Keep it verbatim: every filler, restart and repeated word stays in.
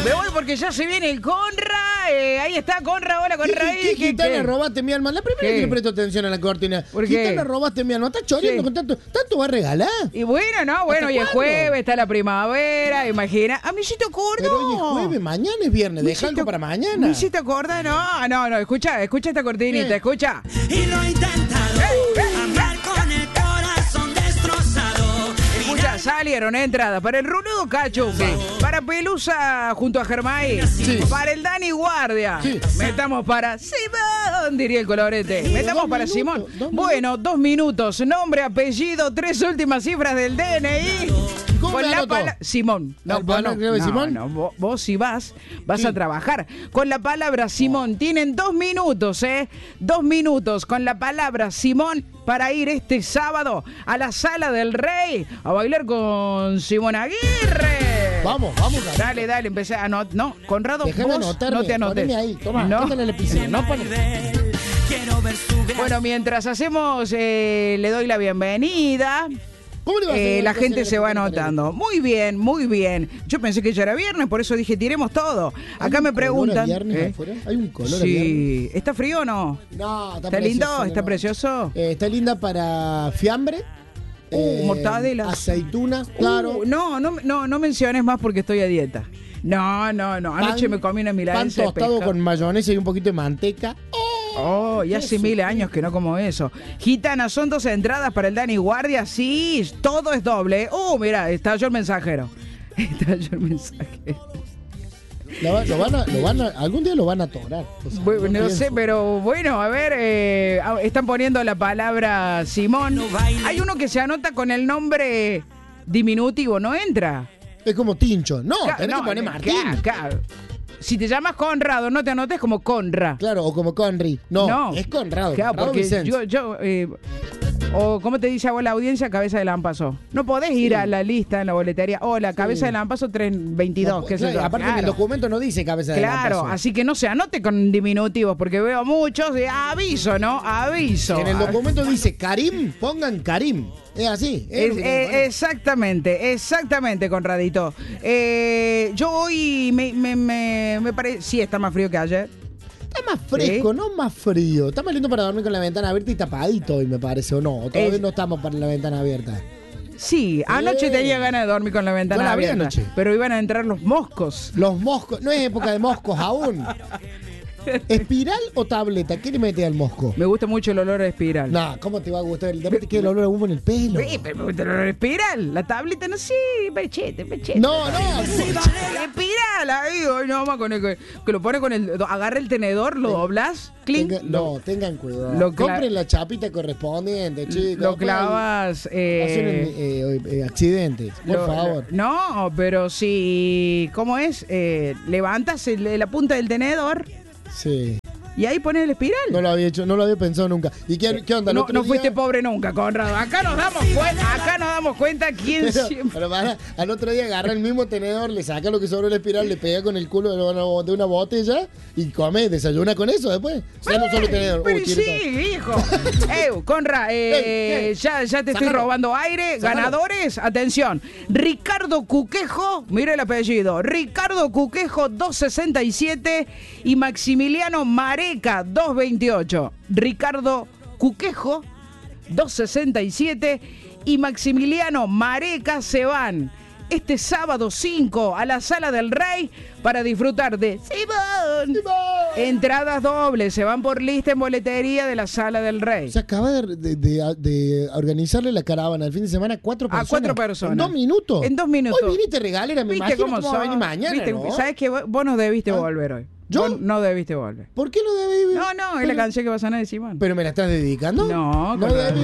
Me voy porque ya se viene el Conra. Eh, ahí está Conra, hola Conra. ¿Qué, qué, ¿Qué, gitana qué? robaste mi alma? La primera ¿Qué? vez que le presto atención a la cortina. ¿Por qué? Gitana robaste mi alma. ¿Estás choreando Sí. con tanto? ¿Tanto va a regalar? Y bueno, no, bueno, hoy es cuándo? jueves, está la primavera, imagina. A mí sí te acuerdo. Pero hoy es jueves, mañana es viernes. Deja algo para mañana. ¿Me hiciste acordar? No, no, no, escucha, escucha esta cortinita, ¿Qué? escucha. Y lo he intentado, hablar con el corazón destrozado. Escucha, salieron entradas para el Runudo Cacho, para Pelusa junto a Germay, Sí. para el Dani Guardia. Sí. Metamos para Simón, diría el colorete. Metamos dos para minutos, Simón. dos Bueno, dos minutos, nombre, apellido, tres últimas cifras del D N I. ¿Cómo Con me la anoto? palabra Simón. ¿Al vos panel creo de Simón? no, vos, vos si vas, vas Sí. a trabajar. Con la palabra Simón, tienen dos minutos, ¿eh? Dos minutos con la palabra Simón para ir este sábado a la Sala del Rey a bailar con Simón Aguirre. Vamos, vamos, Gaby. Dale, dale, empecé a anotar. No, Conrado, Déjame vos anotarme. no te anotes. Poneme ahí, toma, No. quítale el lapicero. No, ponle. Quiero ver su gran... Bueno, mientras hacemos, eh, le doy la bienvenida. ¿Cómo le vas a hacer Eh, la entonces gente a se va cortina, anotando. Muy bien, muy bien. Yo pensé que ya era viernes, por eso dije tiremos todo. ¿Hay Acá un me color a preguntan. viernes ¿eh? afuera? ¿Hay un color a viernes? Sí. ¿Está frío o no? No, está, ¿Está lindo? precioso, ¿Está ¿no? precioso? Eh, está linda para fiambre. Uh, mortadelas. Aceitunas, claro. Uh, no, no, no, no menciones más porque estoy a dieta. No, no, no. Anoche Pan- me comí una Pan milanesa de tostado pescado. con mayonesa y un poquito de manteca. Oh, y hace Eso, mil años que no como eso. Gitana, son dos entradas para el Dani Guardia. Sí, todo es doble. Uh, mira, estalló el mensajero. Estalló el mensajero. Lo, va- lo van a, lo van a- algún día lo van a atorar. O sea, Bueno, no pienso. sé, pero bueno, a ver, eh, ah, están poniendo la palabra Simón. Hay uno que se anota con el nombre diminutivo, ¿no entra? Es como Tincho. No, Ca- tenés no, que poner ca- Martín. ca- Si te llamas Conrado, no te anotes como Conra. Claro, o como Conry. No, es Conrado. Claro, Conrado porque Vicens. yo, yo eh, o como te dice a vos la audiencia, cabeza de lampazo. No podés ir a la lista en la boletería. Hola, cabeza de lampazo tres veintidós, No, qué sé claro, yo. aparte en el Claro. documento no dice cabeza de Claro, lampazo. así que no se anote con diminutivos, porque veo muchos de aviso, ¿no? Aviso. Si en el documento dice Karim, pongan Karim. Es así. Es Es- lo que eh, tienen que poner. exactamente, exactamente, Conradito. Eh, yo hoy me, me, me, me parece... Sí, está más frío que ayer. Está más fresco, ¿Sí? no más frío. Está más lindo para dormir con la ventana abierta y tapadito hoy, me parece, o no. O todavía Es- no estamos para la ventana abierta. Sí, anoche tenía ganas de dormir con la ventana Yo la abrí abierta, anoche. pero iban a entrar los moscos. Los moscos, no es época de moscos aún. ¿Espiral o tableta? ¿Qué le mete al mosco? Me gusta mucho el olor a espiral. No, ¿cómo te va a gustar? De repente queda el olor a humo en el pelo. Sí, pero me gusta el olor a espiral. La tableta, no sé, pechete, pechete. No, no. Espiral, ahí, ay, no, más con el que, que lo pone con el... Agarra el tenedor, lo doblas, clink, Tenga- lo, no, tengan cuidado. lo cla- Compren la chapita correspondiente, chicos. lo Después hay- clavas... eh, Ocasionen, eh, eh, accidentes, por Lo- favor. No, pero si, ¿cómo es? Eh, levantas el- la punta del tenedor Sí. y ahí pones el espiral. No lo había hecho, no lo había pensado nunca. ¿Y qué, qué onda? el No, otro no día- fuiste pobre nunca, Conrado. Acá nos damos cuenta, acá nos damos cuenta quién Pero, siempre. pero para, al otro día agarra el mismo tenedor, le saca lo que sobró la espiral, le pega con el culo de una, de una botella y come, desayuna con eso después. O sea, no solo tenedor. Pero Uy, sí, quiere hijo. Eh, Conra, eh, Ey, ey. ya, ya te estoy Sácalo. robando aire. Sácalo. Ganadores, atención. Ricardo Cuquejo, mire el apellido. Ricardo Cuquejo, dos sesenta y siete. Y Maximiliano Mareca, dos veintiocho. Ricardo Cuquejo, dos sesenta y siete. Y Maximiliano Mareca se van este sábado cinco a la Sala del Rey para disfrutar de Simón. Simón. Entradas dobles, se van por lista en boletería de la Sala del Rey. Se acaba de, de- de- de organizarle la caravana el fin de semana a cuatro A personas. cuatro personas. En dos minutos. En dos minutos. Hoy viniste regalera, me ¿Viste imagino cómo que vamos a son? venir mañana, ¿Viste? ¿no? ¿Sabes que vos, vos no debiste ¿Ah? volver hoy? ¿Yo? Vos no debiste volver. ¿Por qué no debí? No, no, es la Pero- canción que vas a sonar de Simón. ¿Pero me la estás dedicando? No, con- debí.